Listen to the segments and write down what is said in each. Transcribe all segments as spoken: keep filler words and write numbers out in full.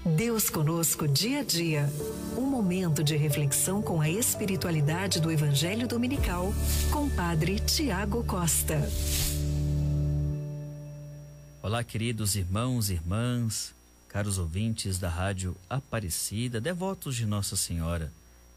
Deus conosco dia a dia. Um momento de reflexão com a espiritualidade do Evangelho Dominical com o Padre Tiago Costa. Olá, queridos irmãos e irmãs, caros ouvintes da Rádio Aparecida, devotos de Nossa Senhora.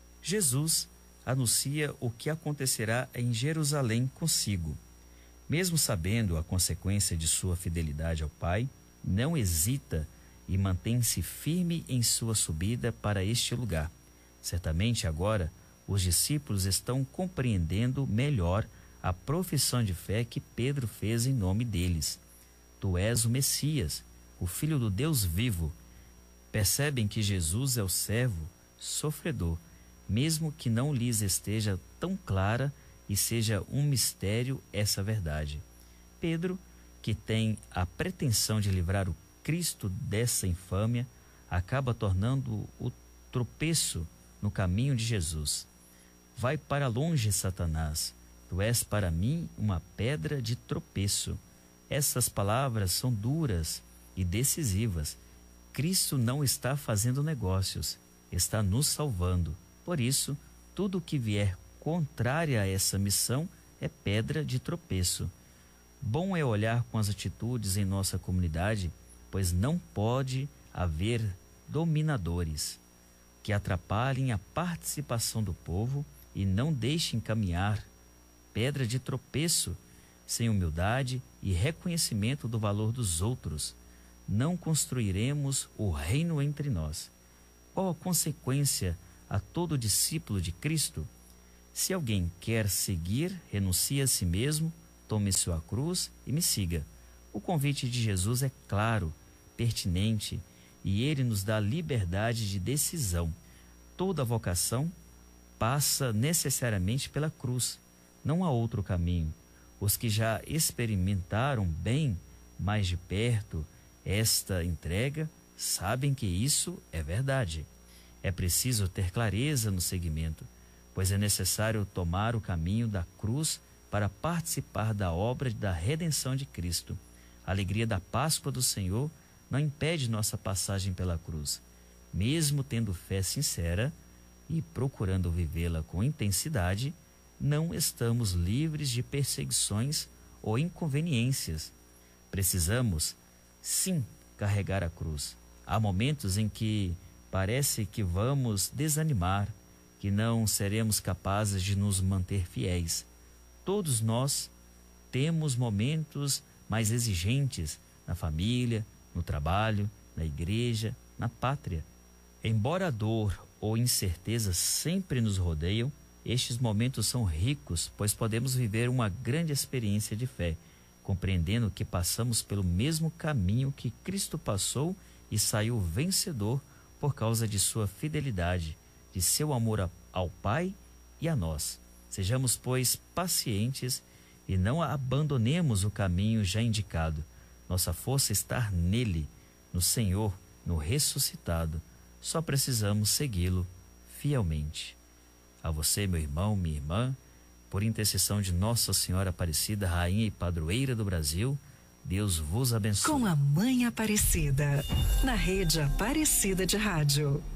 Jesus anuncia o que acontecerá em Jerusalém consigo. Mesmo sabendo a consequência de sua fidelidade ao Pai, não hesita e mantém-se firme em sua subida para este lugar. Certamente agora os discípulos estão compreendendo melhor a profissão de fé que Pedro fez em nome deles. Tu és o Messias, o Filho do Deus vivo. Percebem que Jesus é o servo sofredor, mesmo que não lhes esteja tão clara e seja um mistério essa verdade. Pedro, que tem a pretensão de livrar o Cristo dessa infâmia, acaba tornando o tropeço no caminho de Jesus. Vai para longe, Satanás, tu és para mim uma pedra de tropeço. Essas palavras são duras e decisivas. Cristo não está fazendo negócios, está nos salvando. Por isso, tudo que vier contrária a essa missão é pedra de tropeço. Bom é olhar com as atitudes em nossa comunidade, pois não pode haver dominadores que atrapalhem a participação do povo e não deixem caminhar. Pedra de tropeço, sem humildade e reconhecimento do valor dos outros, não construiremos o reino entre nós. Qual a consequência a todo discípulo de Cristo? Se alguém quer seguir, renuncie a si mesmo, tome sua cruz e me siga. O convite de Jesus é claro, pertinente, e ele nos dá liberdade de decisão. Toda vocação passa necessariamente pela cruz. Não há outro caminho. Os que já experimentaram bem, mais de perto, esta entrega, sabem que isso é verdade. É preciso ter clareza no seguimento, pois é necessário tomar o caminho da cruz para participar da obra da redenção de Cristo. A alegria da Páscoa do Senhor não impede nossa passagem pela cruz. Mesmo tendo fé sincera e procurando vivê-la com intensidade, não estamos livres de perseguições ou inconveniências. Precisamos, sim, carregar a cruz. Há momentos em que parece que vamos desanimar, que não seremos capazes de nos manter fiéis. Todos nós temos momentos mais exigentes na família, no trabalho, na igreja, na pátria. Embora a dor ou incerteza sempre nos rodeiam, estes momentos são ricos, pois podemos viver uma grande experiência de fé, compreendendo que passamos pelo mesmo caminho que Cristo passou e saiu vencedor por causa de sua fidelidade, de seu amor ao Pai e a nós. Sejamos, pois, pacientes e não abandonemos o caminho já indicado. Nossa força está nele, no Senhor, no ressuscitado. Só precisamos segui-lo fielmente. A você, meu irmão, minha irmã, por intercessão de Nossa Senhora Aparecida, Rainha e Padroeira do Brasil, Deus vos abençoe. Com a Mãe Aparecida, na Rede Aparecida de Rádio.